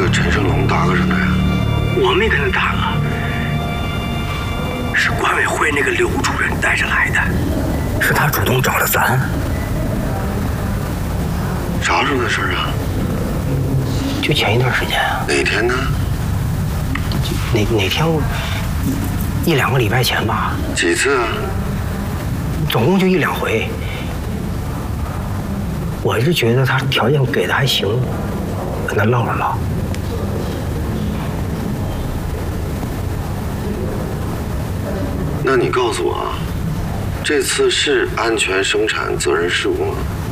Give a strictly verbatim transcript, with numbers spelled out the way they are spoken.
陈胜龙搭个什么呀？ 我没跟他搭个，是管委会那个刘主任带着来的，是他主动找的咱。 啥时候的事啊？ 就前一段时间啊。 哪天呢？ 哪哪天？一两个礼拜前吧。 几次啊？ 总共就一两回。我是觉得他条件给的还行，跟他唠了唠。 那你告诉我啊，这次是安全生产责任事故吗？